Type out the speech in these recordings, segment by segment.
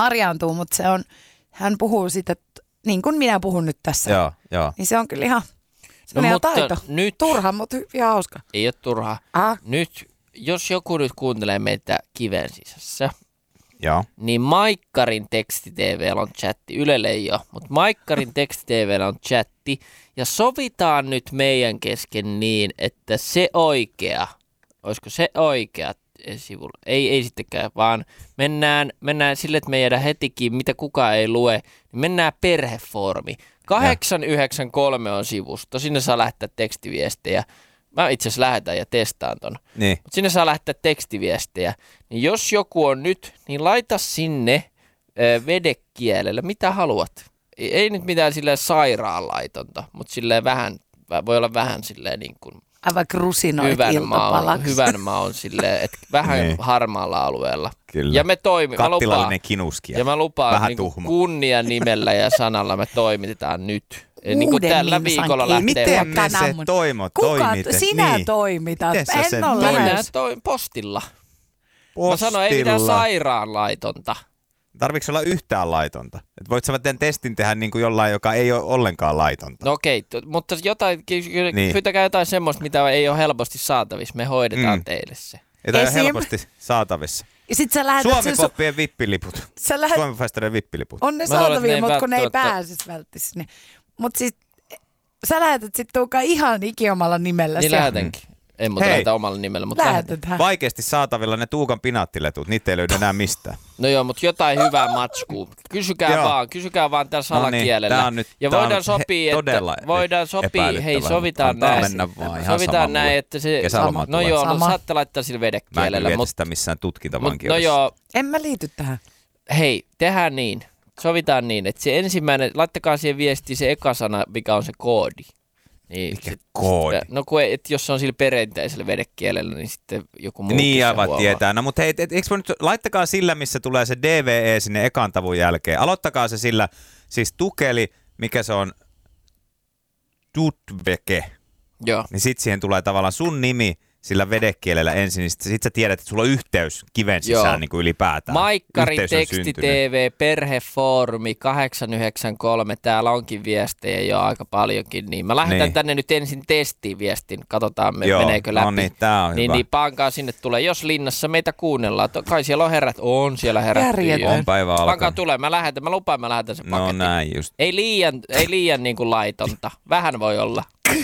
harjaantuu, mutta hän puhuu sitä, niin kuin minä puhun nyt tässä. Joo. Niin se on kyllä ihan, se on ihan taito. Nyt, turha, mutta ihan hauska. Ei ole turhaa. Nyt, jos joku nyt kuuntelee meitä kiven sisässä, niin Maikkarin teksti-tv:llä on chatti. Ylelle ei ole, mutta Maikkarin teksti-tv:llä on chatti. Ja sovitaan nyt meidän kesken niin, että se oikea, olisiko se oikea sivulla? Ei sittenkään, vaan mennään sille, että me jäädään hetikin, mitä kukaan ei lue, niin mennään perhefoorumi. 893 on sivusto, sinne saa lähettää tekstiviestejä. Mä itse asiassa lähetän ja testaan ton. Niin. Mutta sinne saa lähettää tekstiviestejä. Niin jos joku on nyt, niin laita sinne vedekielellä, mitä haluat. Ei nyt mitään silleen sairaanlaitonta, mutta silleen vähän, voi olla vähän silleen niin kuin aivan krusinoit iltapalaksi. Hyvän maun silleen, että vähän niin. Harmaalla alueella. Kyllä. Ja me toimimme. Kattilallinen kinuskia. Ja mä lupaan niin kunnian nimellä ja sanalla me toimitetaan nyt. Niin kuin tällä viikolla lähtee. Miten me se toimitetaan? Sinä toimitat. En ole lähes. Postilla. Mä sanoin, ei mitään sairaanlaitonta. Tarviiko olla yhtään laitonta? Et voit sä tämän testin tehdä niin kuin jollain, joka ei ole ollenkaan laitonta? No okei, mutta pyytäkää jotain semmoista, mitä ei ole helposti saatavissa. Me hoidetaan teille se. Jotain on helposti saatavissa. Suomi-poppien vippiliput. Suomi-festareiden vippiliput. On ne saatavia, mutta kun ne ei pääsisi välttämättä. Mutta siis sä lähetät sit Tuukka ihan ikiomalla nimellä. Niin lähetänkin. En muuta lähetä omalla nimellä, mutta lähetän. Vaikeasti saatavilla ne Tuukan pinaattiletut, niitä ei löydy enää mistään. No joo, mutta jotain hyvää matskua. Kysykää vaan tässä salakielellä. Ja voidaan sopia, sovitaan näin, että se... No joo, no saatte laittaa sillä vedekielellä. Mä en sitä missään tutkintavankeudessa. No joo. En mä liity tähän. Hei, tehdään niin. Sovitaan niin, että se ensimmäinen, laittakaa siihen viestiin se eka sana, mikä on se koodi. Niin, mikä koodi? No jos se on sillä perinteisellä vedekielellä, niin sitten joku muu. Niin aivan tietää. No mutta hei, laittakaa sillä, missä tulee se DVE sinne ekan tavun jälkeen. Aloittakaa se sillä, siis tukeli, mikä se on, Tudveke. Joo. Niin sit siihen tulee tavallaan sun nimi sillä vedekielellä ensin, niin sit sä tiedät, että sulla on yhteys kiven sisään niin kuin ylipäätään. Maikkari teksti TV, perhefoorumi 893, täällä onkin viestejä jo aika paljonkin, niin mä lähetän tänne nyt ensin testiin viestin, katsotaan meneekö läpi. No niin, tää on hyvä. Niin pankaa sinne tulee, jos linnassa meitä kuunnellaan, kai siellä on siellä herätty. On päivä alkaa. Pankaa tulee, mä lupaan mä lähetän sen paketin. No näin just. Ei liian niin kuin laitonta, vähän voi olla.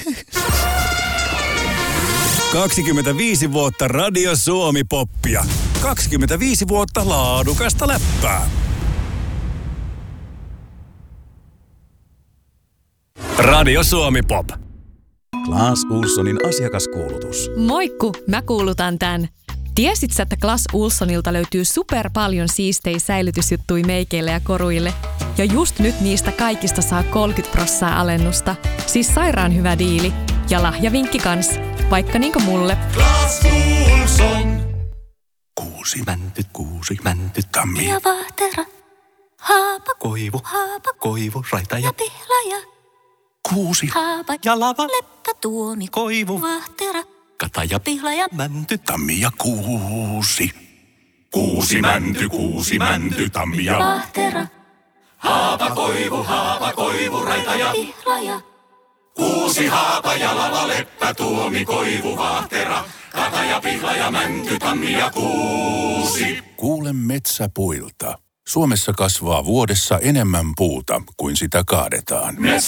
25 vuotta Radio Suomi-poppia. 25 vuotta laadukasta läppää. Radio Suomi-pop. Clas Ohlsonin asiakaskuulutus. Moikku, mä kuulutan tän. Tiesit sä, että Clas Ohlsonilta löytyy super paljon siistejä säilytysjuttuja meikeille ja koruille? Ja just nyt niistä kaikista saa 30% alennusta. Siis sairaan hyvä diili. Ja lahjavinkki kans. Vaikka niinku mulle. Clas Ohlson. Kuusi mänty, tammi. Ja vahtera. Haapa. Koivu, raita ja pihlaja. Kuusi. Haapa. Ja lava. Leppä, tuomi. Koivu. Vahtera. Kata ja pihlaja. Mänty, tammi ja kuusi. Kuusi mänty, tammi ja vahtera. Haapa, koivu, raita ja pihlaja. Kuusi haapa ja lava, leppä, tuomi, koivu, vahtera, kata ja pihlaja, mänty, tammi ja kuusi. Kuule metsäpuilta. Suomessa kasvaa vuodessa enemmän puuta kuin sitä kaadetaan.